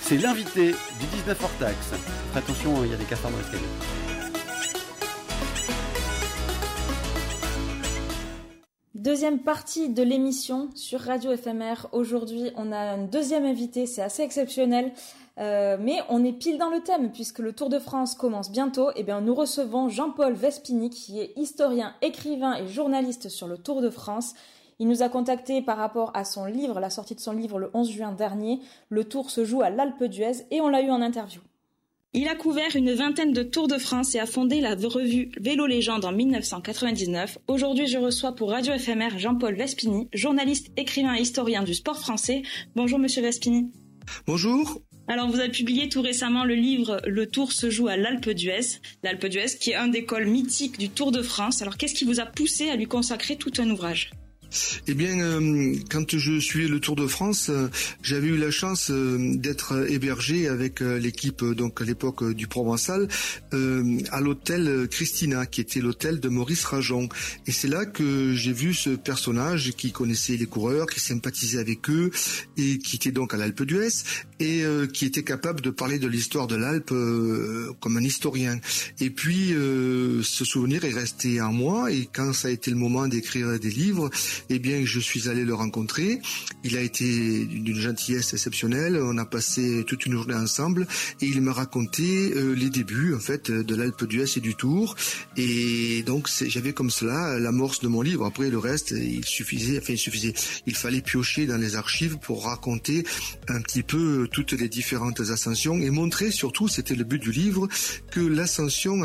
C'est l'invité du 19 hors taxe. Attention, il y a des cafards dans l'escalier. Deuxième partie de l'émission sur Radio FMR. Aujourd'hui, on a une deuxième invitée, c'est assez exceptionnel, mais on est pile dans le thème puisque le Tour de France commence bientôt. Et bien, nous recevons Jean-Paul Vespini, qui est historien, écrivain et journaliste sur le Tour de France. Il nous a contacté par rapport à son livre, la sortie de son livre le 11 juin dernier. Le Tour se joue à l'Alpe d'Huez et on l'a eu en interview. Il a couvert une vingtaine de Tours de France et a fondé la revue Vélo Légende en 1999. Aujourd'hui, je reçois pour Radio FMR Jean-Paul Vespini, journaliste, écrivain et historien du sport français. Bonjour Monsieur Vespini. Bonjour. Alors, vous avez publié tout récemment le livre Le Tour se joue à l'Alpe d'Huez. L'Alpe d'Huez qui est un des cols mythiques du Tour de France. Alors, qu'est-ce qui vous a poussé à lui consacrer tout un ouvrage ? Eh bien, quand je suivais le Tour de France, j'avais eu la chance d'être hébergé avec l'équipe, donc à l'époque du Provençal, à l'hôtel Christina, qui était l'hôtel de Maurice Rajon. Et c'est là que j'ai vu ce personnage qui connaissait les coureurs, qui sympathisait avec eux, et qui était donc à l'Alpe d'Huez, et qui était capable de parler de l'histoire de l'Alpe comme un historien. Et puis, ce souvenir est resté en moi, et quand ça a été le moment d'écrire des livres, eh bien, je suis allé le rencontrer. Il a été d'une gentillesse exceptionnelle. On a passé toute une journée ensemble et il m'a raconté les débuts, en fait, de l'Alpe d'Huez et du Tour. Et donc, j'avais comme cela l'amorce de mon livre. Après, le reste, il suffisait. Il fallait piocher dans les archives pour raconter un petit peu toutes les différentes ascensions et montrer surtout, c'était le but du livre, que l'ascension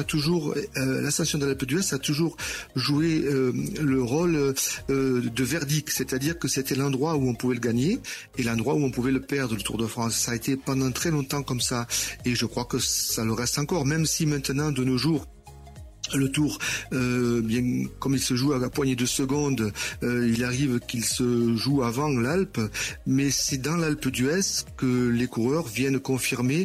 de l'Alpe d'Huez a toujours joué le rôle de verdict, c'est-à-dire que c'était l'endroit où on pouvait le gagner et l'endroit où on pouvait le perdre, le Tour de France. Ça a été pendant très longtemps comme ça et je crois que ça le reste encore, même si maintenant, de nos jours, le Tour, bien comme il se joue à la poignée de secondes, il arrive qu'il se joue avant l'Alpe, mais c'est dans l'Alpe d'Huez que les coureurs viennent confirmer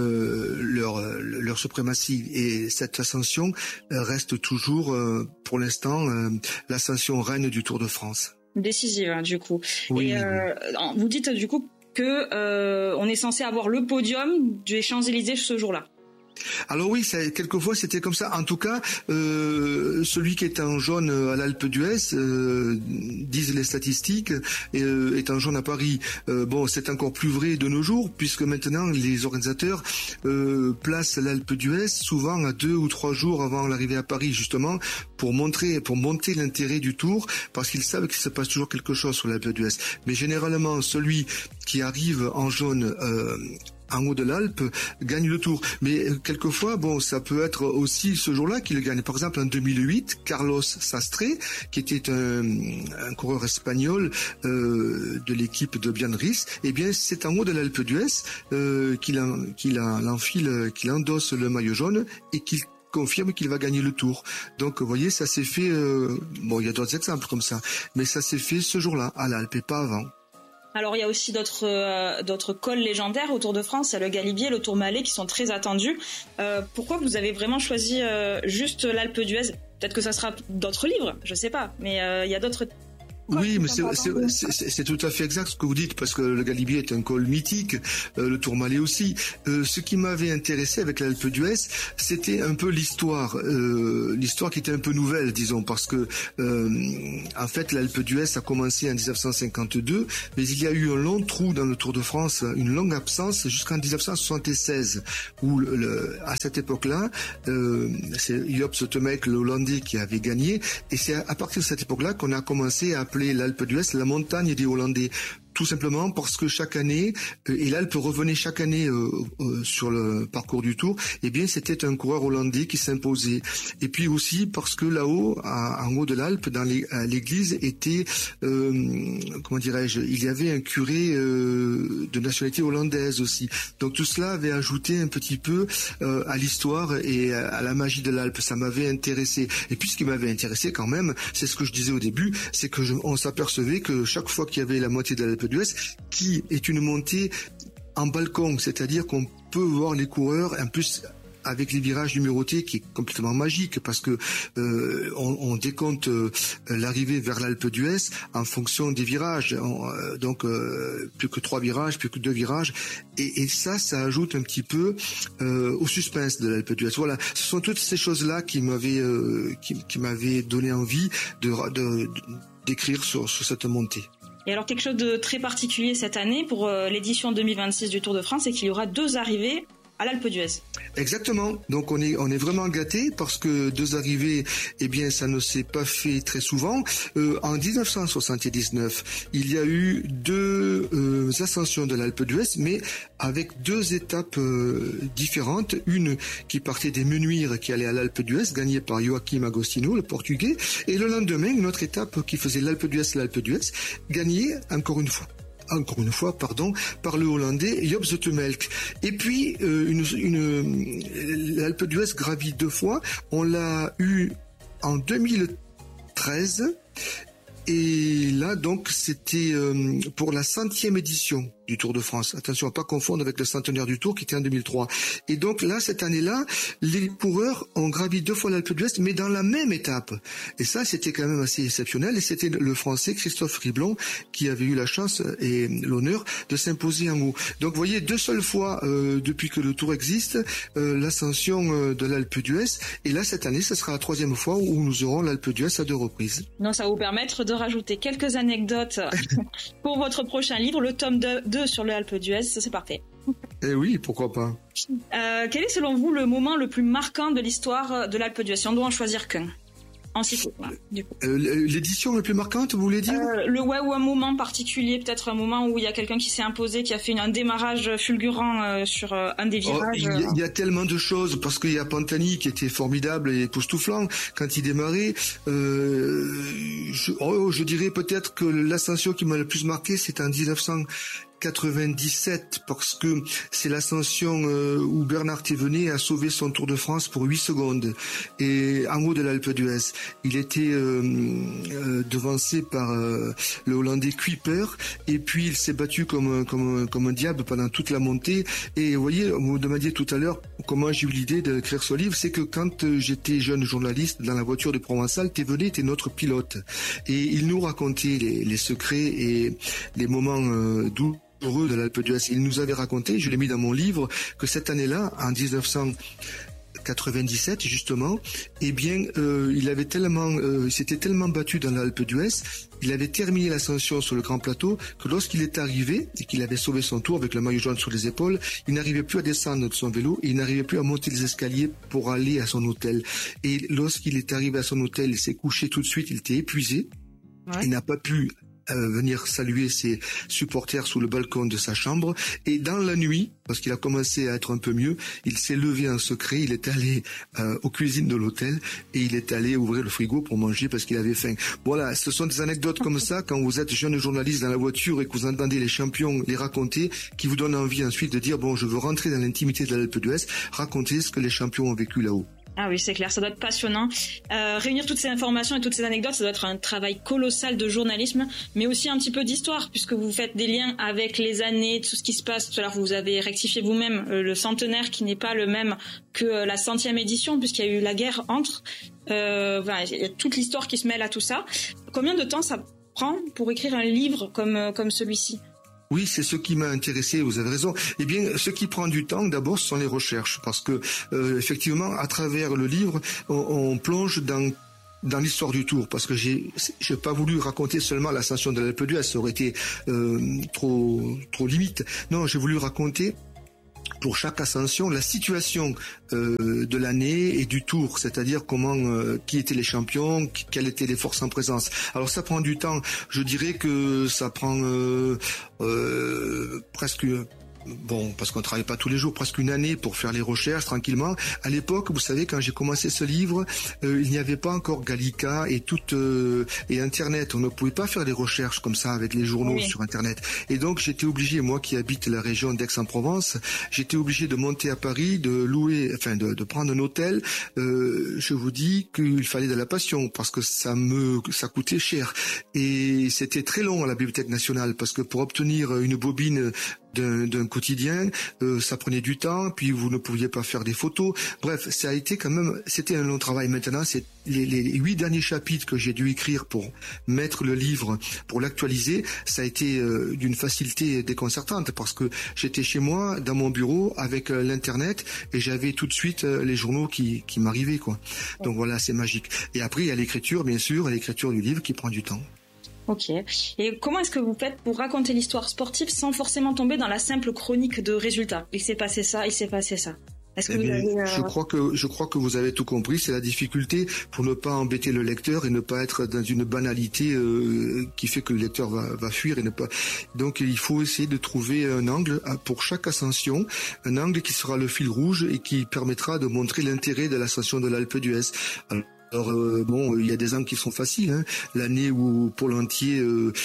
leur suprématie. Et cette ascension reste toujours, pour l'instant, l'ascension reine du Tour de France. Décisive, hein, du coup. Oui, et vous dites du coup que on est censé avoir le podium des Champs-Élysées ce jour-là. Alors oui, quelquefois c'était comme ça. En tout cas, celui qui est en jaune à l'Alpe d'Huez, disent les statistiques, est en jaune à Paris. Bon, c'est encore plus vrai de nos jours, puisque maintenant les organisateurs placent l'Alpe d'Huez souvent à 2 ou 3 jours avant l'arrivée à Paris, justement pour monter l'intérêt du Tour, parce qu'ils savent qu'il se passe toujours quelque chose sur l'Alpe d'Huez. Mais généralement, celui qui arrive en jaune en haut de l'Alpe gagne le Tour. Mais quelquefois, bon, ça peut être aussi ce jour-là qu'il gagne. Par exemple, en 2008, Carlos Sastre, qui était un coureur espagnol de l'équipe de Bianris, eh bien, c'est en haut de l'Alpe d'Huez qu'il endosse le maillot jaune et qu'il confirme qu'il va gagner le Tour. Donc, vous voyez, ça s'est fait. Bon, il y a d'autres exemples comme ça, mais ça s'est fait ce jour-là à l'Alpe et pas avant. Alors il y a aussi d'autres cols légendaires au Tour de France, il y a le Galibier, le Tourmalet qui sont très attendus. Pourquoi vous avez vraiment choisi juste l'Alpe d'Huez ? Peut-être que ça sera d'autres livres, je sais pas, mais il y a d'autres. Oui, mais c'est tout à fait exact ce que vous dites, parce que le Galibier est un col mythique, le Tourmalet aussi. Ce qui m'avait intéressé avec l'Alpe d'Huez, c'était un peu l'histoire qui était un peu nouvelle, disons, parce que en fait l'Alpe d'Huez a commencé en 1952, mais il y a eu un long trou dans le Tour de France, une longue absence jusqu'en 1976, où à cette époque-là, c'est Joop Zoetemelk, le Hollandais, qui avait gagné, et c'est à partir de cette époque-là qu'on a commencé à appeler l'Alpe d'Huez la montagne des Hollandais. Tout simplement parce que chaque année, et l'Alpe revenait chaque année sur le parcours du Tour, eh bien c'était un coureur hollandais qui s'imposait. Et puis aussi parce que là-haut, en haut de l'Alpe, dans l'église, était, comment dirais-je, il y avait un curé de nationalité hollandaise aussi. Donc tout cela avait ajouté un petit peu à l'histoire et à la magie de l'Alpe. Ça m'avait intéressé. Et puis ce qui m'avait intéressé quand même, c'est ce que je disais au début, c'est que on s'apercevait que chaque fois qu'il y avait la moitié de l'Alpe d'Huez, qui est une montée en balcon, c'est-à-dire qu'on peut voir les coureurs en plus avec les virages numérotés qui est complètement magique parce que on décompte l'arrivée vers l'Alpe d'Huez en fonction des virages. Donc plus que 3 virages, plus que 2 virages, et ça ajoute un petit peu au suspense de l'Alpe d'Huez. Voilà, ce sont toutes ces choses-là qui m'avaient donné envie d'écrire sur cette montée. Et alors quelque chose de très particulier cette année pour l'édition 2026 du Tour de France, c'est qu'il y aura 2 arrivées à l'Alpe d'Huez. Exactement. Donc on est vraiment gâtés parce que 2 arrivées, eh bien ça ne s'est pas fait très souvent. En 1979, il y a eu 2 ascensions de l'Alpe d'Huez, mais avec 2 étapes différentes. Une qui partait des Menuires qui allait à l'Alpe d'Huez, gagnée par Joaquim Agostinho, le Portugais, et le lendemain une autre étape qui faisait l'Alpe d'Huez, gagnée encore une fois, par le Hollandais Joop Zoetemelk. Et puis, l'Alpe d'Huez gravie 2 fois. On l'a eu en 2013. Et là, donc, c'était pour la 100e édition du Tour de France. Attention à pas confondre avec le centenaire du Tour qui était en 2003. Et donc là, cette année-là, les coureurs ont gravi 2 fois l'Alpe d'Huez, mais dans la même étape. Et ça, c'était quand même assez exceptionnel. Et c'était le Français Christophe Riblon qui avait eu la chance et l'honneur de s'imposer en haut. Donc, vous voyez, 2 seules fois depuis que le Tour existe, l'ascension de l'Alpe d'Huez. Et là, cette année, ce sera la 3e fois où nous aurons l'Alpe d'Huez à 2 reprises. Donc, ça va vous permettre de rajouter quelques anecdotes pour votre prochain livre, le tome 2 sur l'Alpe d'Huez, ça c'est parfait. Eh oui, pourquoi pas. Quel est selon vous le moment le plus marquant de l'histoire de l'Alpe d'Huez, si on doit en choisir qu'un? En cycle, du coup. L'édition la plus marquante, vous voulez dire ou un moment particulier, peut-être un moment où il y a quelqu'un qui s'est imposé, qui a fait un démarrage fulgurant sur un des virages. Il y a tellement de choses, parce qu'il y a Pantani qui était formidable et époustouflant quand il démarrait. Je dirais peut-être que l'ascension qui m'a le plus marqué, c'est en 1997, parce que c'est l'ascension où Bernard Thévenet a sauvé son Tour de France pour 8 secondes et en haut de l'Alpe d'Huez. Il était devancé par le Hollandais Kuiper, et puis il s'est battu comme un diable pendant toute la montée. Et vous voyez, vous me demandiez tout à l'heure comment j'ai eu l'idée d'écrire ce livre, c'est que quand j'étais jeune journaliste dans la voiture de Provençal, Thévenet était notre pilote et il nous racontait les secrets et les moments doux de l'Alpe d'Huez. Il nous avait raconté, je l'ai mis dans mon livre, que cette année-là, en 1997 justement, eh bien, il s'était tellement battu dans l'Alpe d'Huez, il avait terminé l'ascension sur le grand plateau, que lorsqu'il est arrivé et qu'il avait sauvé son tour avec le maillot jaune sur les épaules, il n'arrivait plus à descendre de son vélo et il n'arrivait plus à monter les escaliers pour aller à son hôtel. Et lorsqu'il est arrivé à son hôtel, il s'est couché tout de suite, il était épuisé, il n'a pas pu venir saluer ses supporters sous le balcon de sa chambre, et dans la nuit, parce qu'il a commencé à être un peu mieux, il s'est levé en secret, il est allé aux cuisines de l'hôtel et il est allé ouvrir le frigo pour manger parce qu'il avait faim. Voilà, ce sont des anecdotes comme ça, quand vous êtes jeune journaliste dans la voiture et que vous entendez les champions les raconter, qui vous donnent envie ensuite de dire bon, je veux rentrer dans l'intimité de l'Alpe d'Huez, raconter ce que les champions ont vécu là-haut. Ah oui, c'est clair, ça doit être passionnant. Réunir toutes ces informations et toutes ces anecdotes, ça doit être un travail colossal de journalisme, mais aussi un petit peu d'histoire, puisque vous faites des liens avec les années, tout ce qui se passe. Tout à l'heure, vous avez rectifié vous-même le centenaire qui n'est pas le même que la 100e édition, puisqu'il y a eu la guerre entre. Il y a toute l'histoire qui se mêle à tout ça. Combien de temps ça prend pour écrire un livre comme celui-ci ? Oui, c'est ce qui m'a intéressé, vous avez raison. Eh bien, ce qui prend du temps, d'abord, ce sont les recherches, parce que, effectivement, à travers le livre, on plonge dans l'histoire du Tour, parce que j'ai pas voulu raconter seulement l'ascension de l'Alpe d'Huez, ça aurait été trop limite. Non, j'ai voulu raconter pour chaque ascension la situation de l'année et du Tour, c'est-à-dire qui étaient les champions, quelles étaient les forces en présence. Alors ça prend du temps, je dirais que ça prend presque... Bon, parce qu'on travaille pas tous les jours, presque une année pour faire les recherches tranquillement. À l'époque, vous savez, quand j'ai commencé ce livre, il n'y avait pas encore Gallica et et Internet. On ne pouvait pas faire des recherches comme ça avec les journaux sur Internet. Et donc, j'étais obligé, moi qui habite la région d'Aix-en-Provence, j'étais obligé de monter à Paris, de prendre un hôtel. Je vous dis qu'il fallait de la passion parce que ça coûtait cher. Et c'était très long à la Bibliothèque nationale parce que pour obtenir une bobine d'un quotidien, ça prenait du temps, puis vous ne pouviez pas faire des photos. Bref, ça a été quand même, c'était un long travail. Maintenant, c'est les 8 derniers chapitres que j'ai dû écrire pour mettre le livre, pour l'actualiser, ça a été d'une facilité déconcertante parce que j'étais chez moi, dans mon bureau, avec l'internet, et j'avais tout de suite les journaux qui m'arrivaient, quoi. Donc voilà, c'est magique. Et après, il y a l'écriture, bien sûr, l'écriture du livre qui prend du temps. Ok. Et comment est-ce que vous faites pour raconter l'histoire sportive sans forcément tomber dans la simple chronique de résultats? Il s'est passé ça, il s'est passé ça. Est-ce que vous avez, je crois que vous avez tout compris. C'est la difficulté pour ne pas embêter le lecteur et ne pas être dans une banalité qui fait que le lecteur va fuir et ne pas. Donc il faut essayer de trouver un angle pour chaque ascension, un angle qui sera le fil rouge et qui permettra de montrer l'intérêt de l'ascension de l'Alpe d'Huez. Alors bon, il y a des angles qui sont faciles. Hein. L'année où Pollentier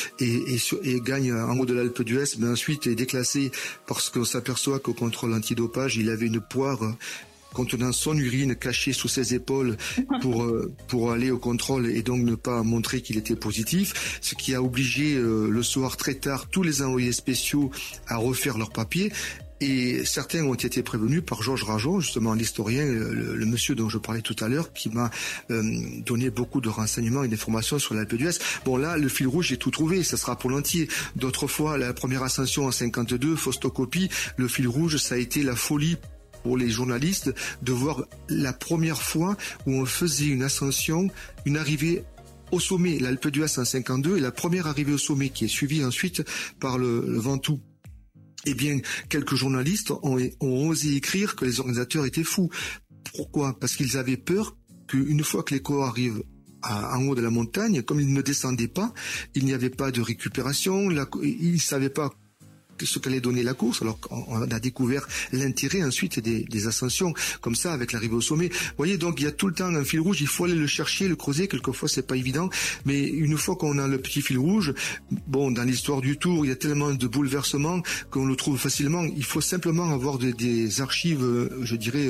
gagne en haut de l'Alpe d'Huez, mais ensuite est déclassé parce qu'on s'aperçoit qu'au contrôle antidopage, il avait une poire contenant son urine cachée sous ses épaules pour aller au contrôle et donc ne pas montrer qu'il était positif, ce qui a obligé le soir très tard tous les envoyés spéciaux à refaire leurs papiers. Et certains ont été prévenus par Georges Rajon, justement l'historien, le monsieur dont je parlais tout à l'heure, qui m'a donné beaucoup de renseignements et d'informations sur l'Alpe d'Huez. Bon là, le fil rouge, j'ai tout trouvé, ça sera Pollentier. D'autres fois, la première ascension en 52, Faustocopie, le fil rouge, ça a été la folie pour les journalistes de voir la première fois où on faisait une ascension, une arrivée au sommet, l'Alpe d'Huez en 52, et la première arrivée au sommet qui est suivie ensuite par le Ventoux. Eh bien, quelques journalistes ont osé écrire que les organisateurs étaient fous. Pourquoi ? Parce qu'ils avaient peur qu'une fois que les coureurs arrivent en haut de la montagne, comme ils ne descendaient pas, il n'y avait pas de récupération, ils ne savaient pas ce qu'allait donner la course, alors qu'on a découvert l'intérêt ensuite des ascensions, comme ça, avec l'arrivée au sommet. Vous voyez, donc il y a tout le temps un fil rouge, il faut aller le chercher, le creuser, quelquefois c'est pas évident, mais une fois qu'on a le petit fil rouge, bon, dans l'histoire du Tour, il y a tellement de bouleversements qu'on le trouve facilement, il faut simplement avoir des archives, je dirais,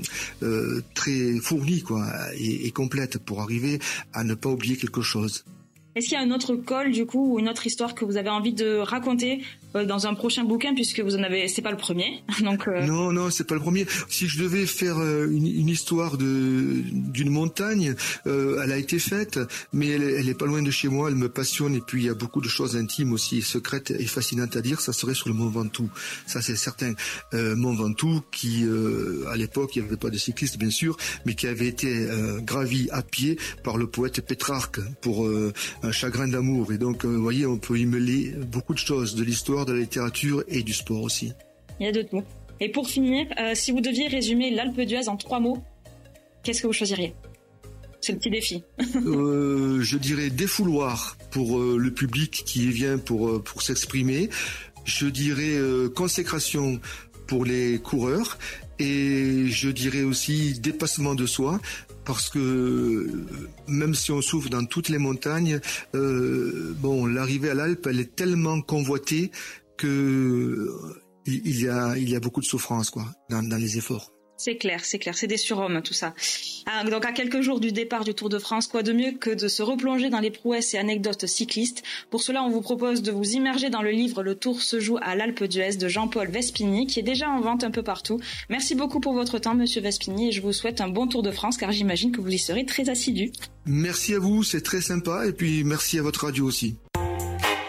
très fournies, quoi, et complètes pour arriver à ne pas oublier quelque chose. Est-ce qu'il y a un autre col, du coup, ou une autre histoire que vous avez envie de raconter dans un prochain bouquin, puisque c'est pas le premier, donc. Non, c'est pas le premier. Si je devais faire une histoire d'une montagne, elle a été faite, mais elle est pas loin de chez moi. Elle me passionne et puis il y a beaucoup de choses intimes aussi, secrètes et fascinantes à dire. Ça serait sur le Mont Ventoux. Ça c'est certain. Mont Ventoux qui, à l'époque, il n'y avait pas de cyclistes bien sûr, mais qui avait été gravi à pied par le poète Pétrarque pour un chagrin d'amour. Et donc, vous voyez, on peut y mêler beaucoup de choses, de l'histoire, de la littérature et du sport aussi. Il y a de tout. Et pour finir, si vous deviez résumer l'Alpe d'Huez en 3 mots, qu'est-ce que vous choisiriez ? C'est le petit défi. Je dirais défouloir pour le public qui vient pour s'exprimer. Je dirais consécration pour les coureurs. Et je dirais aussi dépassement de soi, parce que même si on souffre dans toutes les montagnes, l'arrivée à l'Alpe, elle est tellement convoitée que il y a beaucoup de souffrance, quoi, dans les efforts. C'est clair, c'est des surhommes tout ça. Donc à quelques jours du départ du Tour de France, quoi de mieux que de se replonger dans les prouesses et anecdotes cyclistes. Pour cela, on vous propose de vous immerger dans le livre Le Tour se joue à l'Alpe d'Huez de Jean-Paul Vespigny, qui est déjà en vente un peu partout. Merci beaucoup pour votre temps, monsieur Vespigny, et je vous souhaite un bon Tour de France, car j'imagine que vous y serez très assidu. Merci à vous, c'est très sympa, et puis merci à votre radio aussi.